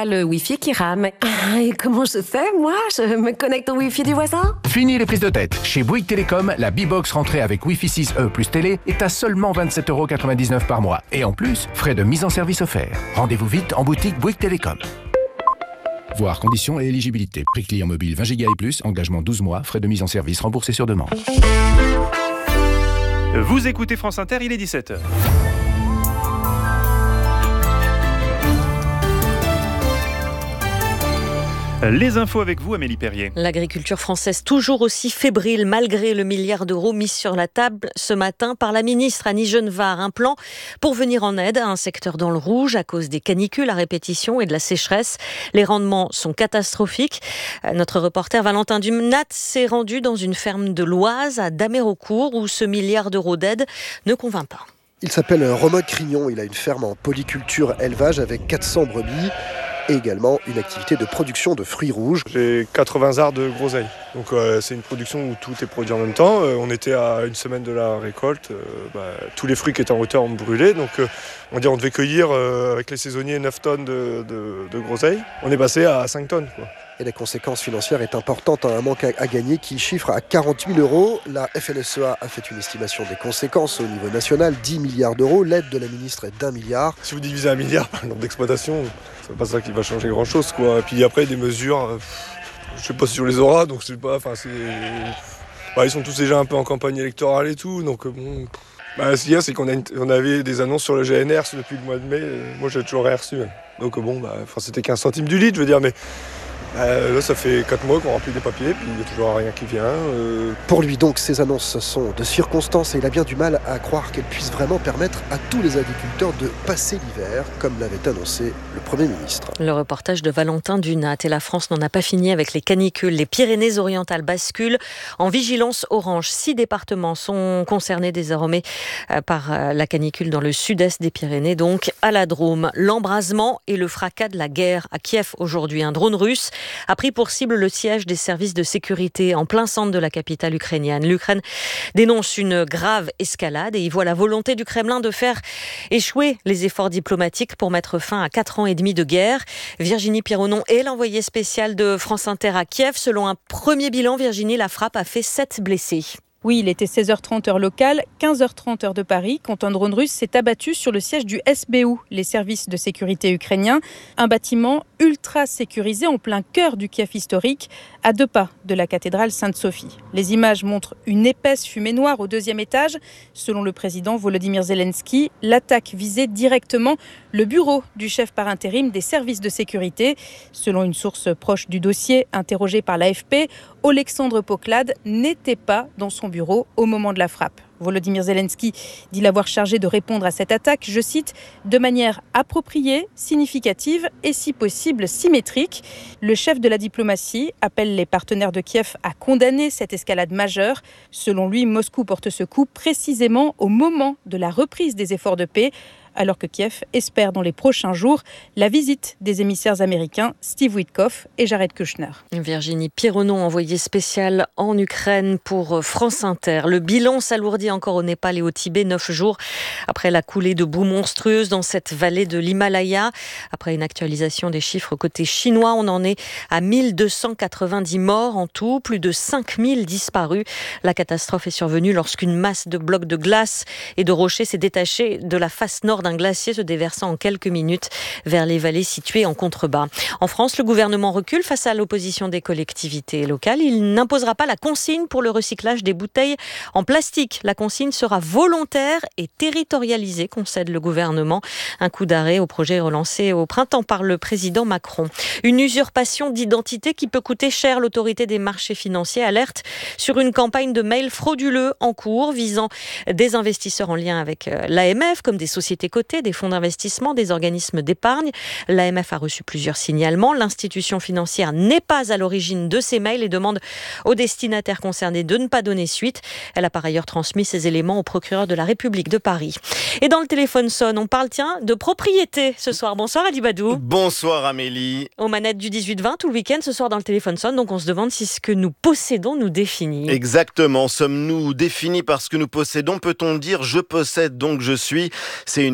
pas le Wi-Fi qui rame. Ah, et comment je fais, moi? Je me connecte au Wi-Fi du voisin? Fini les prises de tête. Chez Bouygues Télécom, la B-Box rentrée avec Wi-Fi 6E plus télé est à seulement 27,99 € par mois. Et en plus, frais de mise en service offerts. Rendez-vous vite en boutique Bouygues Télécom. Voir conditions et éligibilité. Prix client mobile 20 Go et plus, engagement 12 mois, frais de mise en service remboursés sur demande. Vous écoutez France Inter, il est 17h. Les infos avec vous, Amélie Perrier. L'agriculture française toujours aussi fébrile malgré le milliard d'euros mis sur la table ce matin par la ministre Annie Genevard. Un plan pour venir en aide à un secteur dans le rouge à cause des canicules à répétition et de la sécheresse. Les rendements sont catastrophiques. Notre reporter Valentin Dumnat s'est rendu dans une ferme de l'Oise à Damérocourt où ce milliard d'euros d'aide ne convainc pas. Il s'appelle Romain Crignon. Il a une ferme en polyculture élevage avec 400 brebis. Et également une activité de production de fruits rouges. J'ai 80 arts de groseille, donc c'est une production où tout est produit en même temps. On était à une semaine de la récolte, tous les fruits qui étaient en hauteur ont brûlé, donc on devait cueillir avec les saisonniers 9 tonnes de groseille. On est passé à 5 tonnes. Et la conséquence financière est importante, un manque à gagner qui chiffre à 40 000 €. La FNSEA a fait une estimation des conséquences au niveau national, 10 milliards d'euros. L'aide de la ministre est d'1 milliard. Si vous divisez 1 milliard par le nombre d'exploitations, c'est pas ça qui va changer grand-chose, quoi. Et puis après, des mesures, je sais pas si on les aura, donc c'est pas... ils sont tous déjà un peu en campagne électorale et tout, donc bon... Ce qu'il y a, c'est qu'on avait des annonces sur le GNR depuis le mois de mai. Moi, j'ai toujours rien reçu. Donc c'était 15 centimes du litre, je veux dire, mais... là, ça fait 4 mois qu'on remplit des papiers, puis il n'y a toujours rien qui vient. Pour lui, donc, ces annonces sont de circonstance et il a bien du mal à croire qu'elles puissent vraiment permettre à tous les agriculteurs de passer l'hiver, comme l'avait annoncé le Premier ministre. Le reportage de Valentin Dumnat. Et la France n'en a pas fini avec les canicules. Les Pyrénées-Orientales basculent en vigilance orange. 6 départements sont concernés désormais par la canicule dans le sud-est des Pyrénées, donc à la Drôme. L'embrasement et le fracas de la guerre à Kiev aujourd'hui. Un drone russe a pris pour cible le siège des services de sécurité en plein centre de la capitale ukrainienne. L'Ukraine dénonce une grave escalade et y voit la volonté du Kremlin de faire échouer les efforts diplomatiques pour mettre fin à 4 ans et demi de guerre. Virginie Pironon est l'envoyée spéciale de France Inter à Kiev. Selon un premier bilan, Virginie, la frappe a fait 7 blessés. Oui, il était 16h30 heure locale, 15h30 heure de Paris, quand un drone russe s'est abattu sur le siège du SBU, les services de sécurité ukrainiens, un bâtiment ultra sécurisé en plein cœur du Kiev historique, à 2 pas de la cathédrale Sainte-Sophie. Les images montrent une épaisse fumée noire au 2e étage. Selon le président Volodymyr Zelensky, l'attaque visait directement le bureau du chef par intérim des services de sécurité. Selon une source proche du dossier, interrogée par l'AFP, Oleksandr Poklad n'était pas dans son bureau au moment de la frappe. Volodymyr Zelensky dit l'avoir chargé de répondre à cette attaque, je cite, de manière appropriée, significative et si possible symétrique. Le chef de la diplomatie appelle les partenaires de Kiev à condamner cette escalade majeure. Selon lui, Moscou porte ce coup précisément au moment de la reprise des efforts de paix, alors que Kiev espère dans les prochains jours la visite des émissaires américains Steve Witkoff et Jared Kushner. Virginie Pironon, envoyée spéciale en Ukraine pour France Inter. Le bilan s'alourdit encore au Népal et au Tibet, 9 jours après la coulée de boue monstrueuse dans cette vallée de l'Himalaya. Après une actualisation des chiffres côté chinois, on en est à 1290 morts en tout, plus de 5000 disparus. La catastrophe est survenue lorsqu'une masse de blocs de glace et de rochers s'est détachée de la face nord d'un glacier se déversant en quelques minutes vers les vallées situées en contrebas. En France, le gouvernement recule face à l'opposition des collectivités locales. Il n'imposera pas la consigne pour le recyclage des bouteilles en plastique. La consigne sera volontaire et territorialisée, concède le gouvernement. Un coup d'arrêt au projet relancé au printemps par le président Macron. Une usurpation d'identité qui peut coûter cher. L'autorité des marchés financiers alerte sur une campagne de mails frauduleux en cours visant des investisseurs en lien avec l'AMF, comme des sociétés cotées, des fonds d'investissement, des organismes d'épargne. L'AMF a reçu plusieurs signalements. L'institution financière n'est pas à l'origine de ces mails et demande aux destinataires concernés de ne pas donner suite. Elle a par ailleurs transmis ces éléments au procureur de la République de Paris. Et dans le téléphone sonne, on parle de propriété ce soir. Bonsoir Ali Badou. Bonsoir Amélie. Aux manettes du 18-20 tout le week-end ce soir dans le téléphone sonne, donc on se demande si ce que nous possédons nous définit. Exactement, sommes-nous définis par ce que nous possédons? Peut-on dire je possède donc je suis? C'est une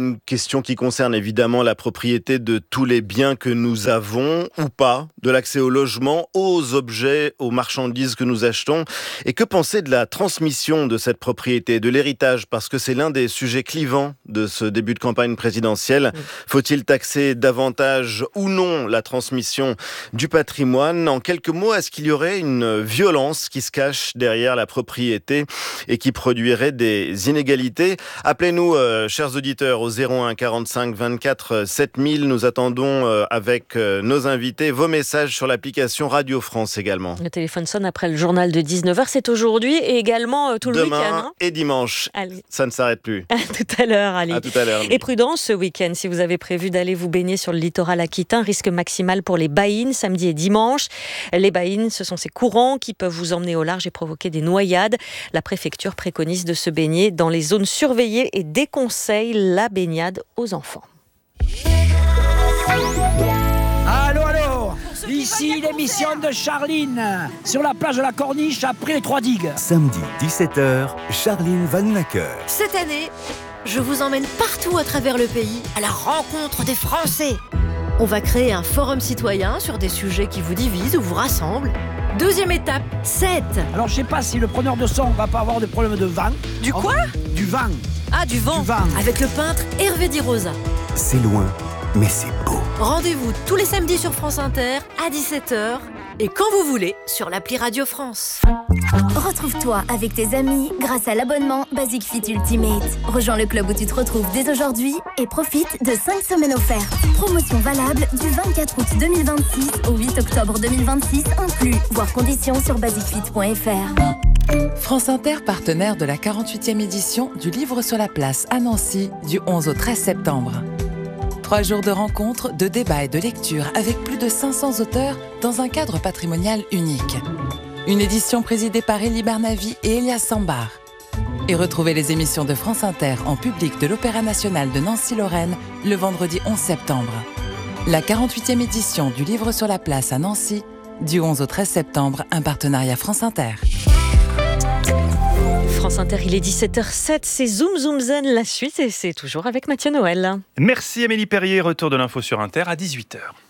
une question qui concerne évidemment la propriété de tous les biens que nous avons ou pas, de l'accès au logement, aux objets, aux marchandises que nous achetons. Et que penser de la transmission de cette propriété, de l'héritage, parce que c'est l'un des sujets clivants de ce début de campagne présidentielle. Faut-il taxer davantage ou non la transmission du patrimoine? En quelques mots, est-ce qu'il y aurait une violence qui se cache derrière la propriété et qui produirait des inégalités? Appelez-nous, chers auditeurs, au 01 45 24 7000. Nous attendons avec nos invités vos messages sur l'application Radio France également. Le téléphone sonne après le journal de 19h. C'est aujourd'hui et également tout le week-end. Demain et dimanche. Allez. Ça ne s'arrête plus. À tout à l'heure, Ali. À tout à l'heure. Et prudence ce week-end. Si vous avez prévu d'aller vous baigner sur le littoral aquitain, risque maximal pour les baïnes samedi et dimanche. Les baïnes, ce sont ces courants qui peuvent vous emmener au large et provoquer des noyades. La préfecture préconise de se baigner dans les zones surveillées et déconseille la baignade aux enfants. Allô, ici l'émission de Charline, sur la plage de la Corniche, après les 3 digues. Samedi 17h, Charline Vanhoenacker. Cette année, je vous emmène partout à travers le pays à la rencontre des Français. On va créer un forum citoyen sur des sujets qui vous divisent ou vous rassemblent. Deuxième étape, 7. Alors je sais pas si le preneur de son va pas avoir de problème de vent. Du quoi ? Du vent. Ah, du vent. Du vent. Avec le peintre Hervé Di Rosa. C'est loin, mais c'est beau. Rendez-vous tous les samedis sur France Inter à 17h et quand vous voulez sur l'appli Radio France. Retrouve-toi avec tes amis grâce à l'abonnement Basic Fit Ultimate. Rejoins le club où tu te retrouves dès aujourd'hui et profite de 5 semaines offertes. Promotion valable du 24 août 2026 au 8 octobre 2026 inclus. Voir conditions sur basicfit.fr. France Inter, partenaire de la 48e édition du Livre sur la Place à Nancy du 11 au 13 septembre. 3 jours de rencontres, de débats et de lecture avec plus de 500 auteurs dans un cadre patrimonial unique. Une édition présidée par Elie Barnavi et Elias Sambar. Et retrouvez les émissions de France Inter en public de l'Opéra National de Nancy-Lorraine le vendredi 11 septembre. La 48e édition du Livre sur la Place à Nancy du 11 au 13 septembre, un partenariat France Inter. France Inter, il est 17h07, c'est Zoom Zoom Zen, la suite et c'est toujours avec Mathieu Noël. Merci Amélie Perrier, retour de l'info sur Inter à 18h.